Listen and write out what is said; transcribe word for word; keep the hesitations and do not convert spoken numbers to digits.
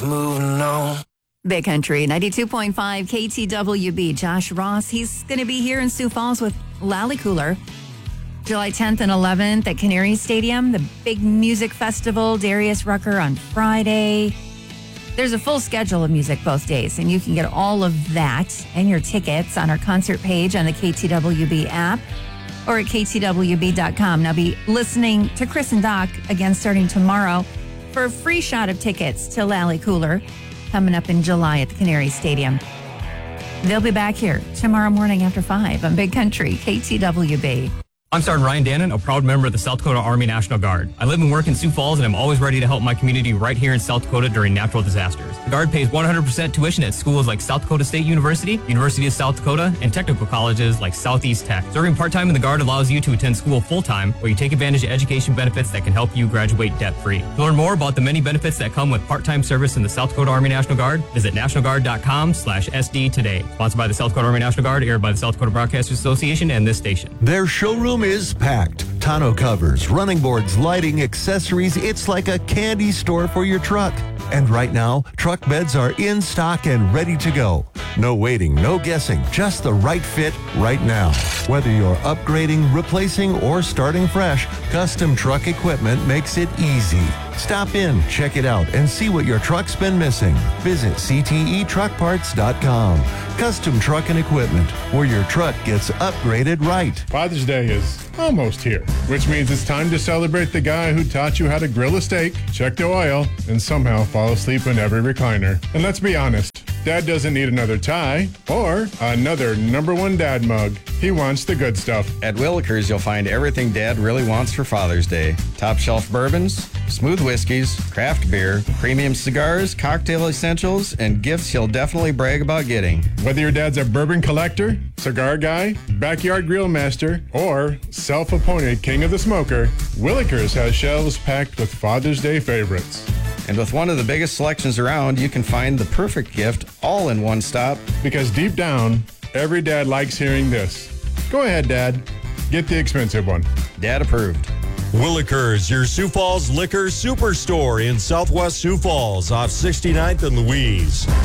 Moving on. Big Country, ninety-two point five K T W B. Josh Ross, he's going to be here in Sioux Falls with Lally Cooler. July tenth and eleventh at Canary Stadium, the big music festival, Darius Rucker on Friday. There's a full schedule of music both days, and you can get all of that and your tickets on our concert page on the K T W B app or at K T W B dot com. Now be listening to Chris and Doc again starting tomorrow for a free shot of tickets to Lally Cooler coming up in July at the Canary Stadium. They'll be back here tomorrow morning after five on Big Country, K T W B. I'm Sergeant Ryan Dannon, a proud member of the South Dakota Army National Guard. I live and work in Sioux Falls, and I'm always ready to help my community right here in South Dakota during natural disasters. The Guard pays one hundred percent tuition at schools like South Dakota State University, University of South Dakota, and technical colleges like Southeast Tech. Serving part-time in the Guard allows you to attend school full-time, where you take advantage of education benefits that can help you graduate debt-free. To learn more about the many benefits that come with part-time service in the South Dakota Army National Guard, visit national guard dot com slash S D today. Sponsored by the South Dakota Army National Guard, aired by the South Dakota Broadcasters Association and this station. Their showroom is packed. Tonneau covers, running boards, lighting, accessories. It's like a candy store for your truck. And right now, truck beds are in stock and ready to go. No waiting, no guessing, just the right fit right now. Whether you're upgrading, replacing, or starting fresh, Custom Truck Equipment makes it easy. Stop in, check it out, and see what your truck's been missing. Visit C T E truck parts dot com. Custom Truck and Equipment, where your truck gets upgraded right. Father's Day is almost here, which means it's time to celebrate the guy who taught you how to grill a steak, check the oil, and somehow fall asleep in every recliner. And let's be honest, Dad doesn't need another tie or another number one dad mug. He wants the good stuff. At Willikers, you'll find everything Dad really wants for Father's Day. Top shelf bourbons, smooth whiskeys, craft beer, premium cigars, cocktail essentials, and gifts he'll definitely brag about getting. Whether your dad's a bourbon collector, cigar guy, backyard grill master, or self-appointed king of the smoker, Willikers has shelves packed with Father's Day favorites. And with one of the biggest selections around, you can find the perfect gift all in one stop. Because deep down, every dad likes hearing this. Go ahead, Dad. Get the expensive one. Dad approved. Willikers, your Sioux Falls liquor superstore in southwest Sioux Falls off sixty-ninth and Louise.